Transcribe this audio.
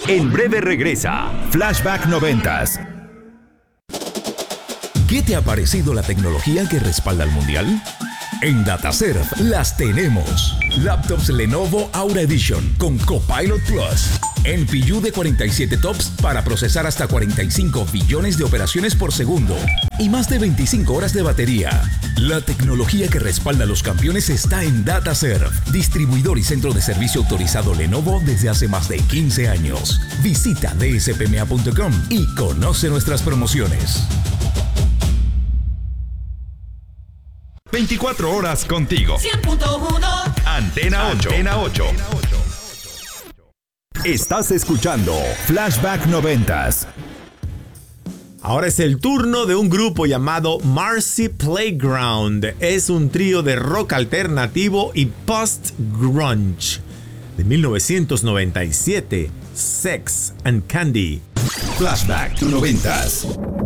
En breve regresa Flashback 90s. ¿Qué te ha parecido la tecnología que respalda al Mundial? En DataServe las tenemos. Laptops Lenovo Aura Edition con Copilot Plus. NPU de 47 TOPS para procesar hasta 45 billones de operaciones por segundo. Y más de 25 horas de batería. La tecnología que respalda a los campeones está en DataServe, distribuidor y centro de servicio autorizado Lenovo desde hace más de 15 años. Visita dspma.com y conoce nuestras promociones. 24 horas contigo. 100.1 Antena 8. Antena 8. Estás escuchando Flashback 90s. Ahora es el turno de un grupo llamado Marcy Playground. Es un trío de rock alternativo y post-grunge. De 1997, Sex and Candy. Flashback 90s.